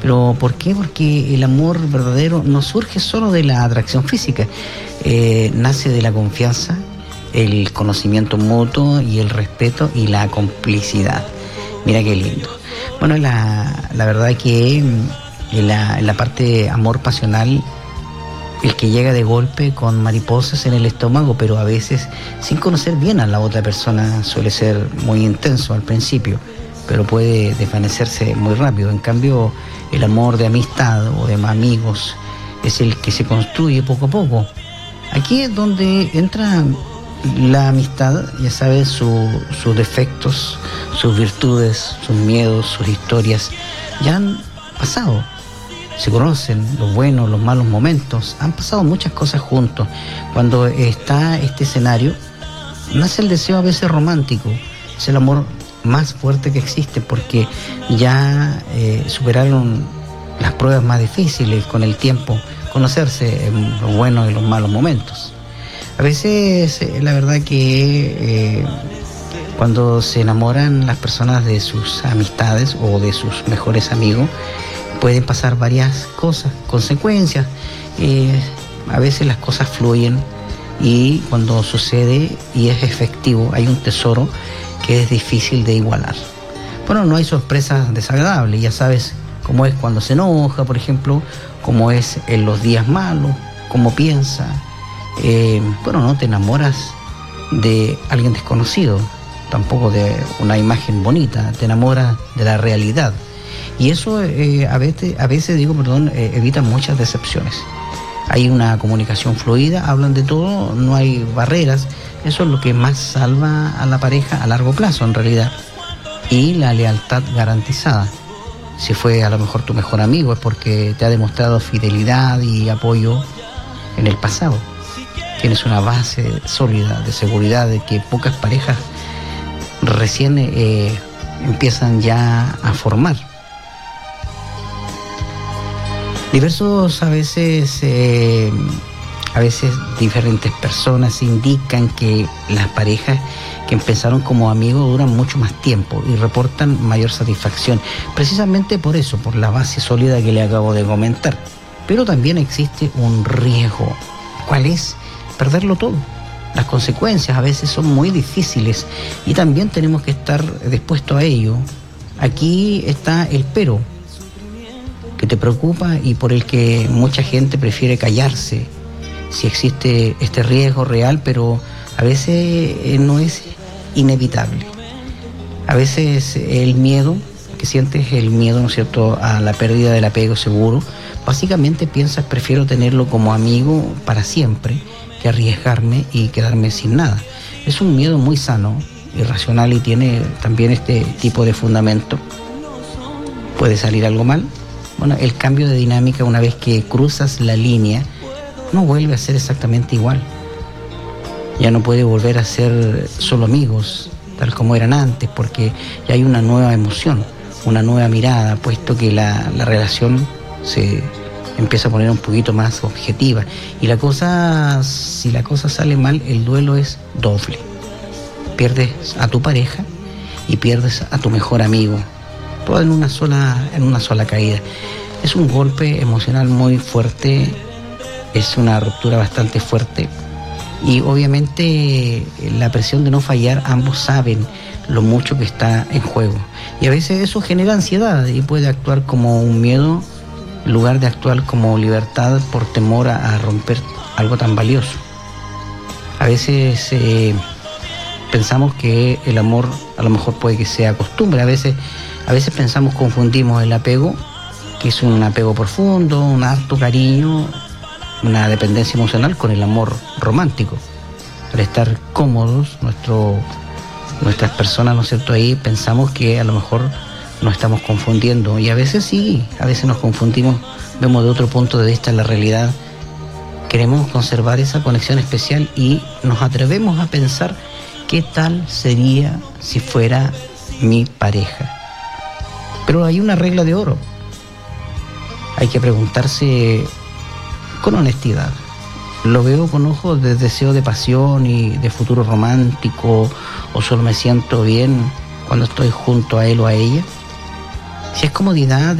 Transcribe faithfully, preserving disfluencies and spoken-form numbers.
¿Pero por qué? Porque el amor verdadero no surge solo de la atracción física, eh, nace de la confianza, el conocimiento mutuo y el respeto y la complicidad. Mira qué lindo. Bueno, la, la verdad que en la, en la parte amor pasional, el que llega de golpe con mariposas en el estómago, pero a veces sin conocer bien a la otra persona, suele ser muy intenso al principio, pero puede desvanecerse muy rápido. En cambio, el amor de amistad o de amigos es el que se construye poco a poco. Aquí es donde entra la amistad, ya sabes, su, sus defectos, sus virtudes, sus miedos, sus historias, ya han pasado. Se conocen los buenos, los malos momentos, han pasado muchas cosas juntos. Cuando está este escenario, nace el deseo a veces romántico, es el amor más fuerte que existe, porque ya eh, superaron las pruebas más difíciles con el tiempo, conocerse en los buenos y los malos momentos. A veces eh, la verdad que eh, cuando se enamoran las personas de sus amistades o de sus mejores amigos, pueden pasar varias cosas, consecuencias. Eh, a veces las cosas fluyen y cuando sucede y es efectivo, hay un tesoro que es difícil de igualar. Bueno, no hay sorpresas desagradables, ya sabes cómo es cuando se enoja, por ejemplo, cómo es en los días malos, cómo piensa. Eh, bueno, no te enamoras de alguien desconocido, tampoco de una imagen bonita, te enamoras de la realidad. Y eso eh, a veces, a veces digo, perdón, eh, evita muchas decepciones. Hay una comunicación fluida, hablan de todo, no hay barreras. Eso es lo que más salva a la pareja a largo plazo, en realidad. Y la lealtad garantizada. Si fue a lo mejor tu mejor amigo, es porque te ha demostrado fidelidad y apoyo en el pasado. Tienes una base sólida de seguridad de que pocas parejas recién eh, empiezan ya a formar. Diversos a veces, eh, a veces diferentes personas indican que las parejas que empezaron como amigos duran mucho más tiempo y reportan mayor satisfacción, precisamente por eso, por la base sólida que le acabo de comentar. Pero también existe un riesgo. ¿Cuál es? Perderlo todo. Las consecuencias a veces son muy difíciles y también tenemos que estar dispuestos a ello. Aquí está el pero, que te preocupa y por el que mucha gente prefiere callarse. Si existe este riesgo real, pero a veces eh, no es inevitable. A veces el miedo que sientes, el miedo, ¿no es cierto?, a la pérdida del apego seguro, básicamente piensas, prefiero tenerlo como amigo para siempre que arriesgarme y quedarme sin nada. Es un miedo muy sano, irracional y tiene también este tipo de fundamento. Puede salir algo mal. Bueno, el cambio de dinámica una vez que cruzas la línea no vuelve a ser exactamente igual. Ya no puede volver a ser solo amigos, tal como eran antes, porque ya hay una nueva emoción, una nueva mirada, puesto que la, la relación se empieza a poner un poquito más objetiva. Y la cosa, si la cosa sale mal, el duelo es doble. Pierdes a tu pareja y pierdes a tu mejor amigo. Todo en una sola, en una sola caída. Es un golpe emocional muy fuerte, es una ruptura bastante fuerte y obviamente la presión de no fallar, ambos saben lo mucho que está en juego y a veces eso genera ansiedad y puede actuar como un miedo en lugar de actuar como libertad por temor a, a romper algo tan valioso. A veces eh, pensamos que el amor a lo mejor puede que sea costumbre, a veces A veces pensamos, confundimos el apego, que es un apego profundo, un harto cariño, una dependencia emocional, con el amor romántico. Al estar cómodos, nuestro, nuestras personas, ¿no es cierto?, ahí pensamos que a lo mejor nos estamos confundiendo. Y a veces sí, a veces nos confundimos, vemos de otro punto de vista la realidad. Queremos conservar esa conexión especial y nos atrevemos a pensar qué tal sería si fuera mi pareja. Pero hay una regla de oro. Hay que preguntarse con honestidad. ¿Lo veo con ojos de deseo de pasión y de futuro romántico, o solo me siento bien cuando estoy junto a él o a ella? Si es comodidad